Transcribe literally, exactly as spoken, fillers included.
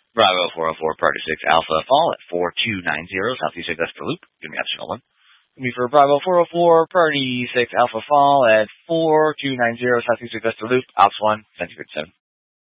Bravo four oh four, Party six, Alpha, fall at four two nine zero, Southeast Augusta Loop, give me optional one. Give me for Bravo four oh four, Party six, Alpha, fall at four two nine zero, Southeast Augusta Loop, ops one, centigrade seven.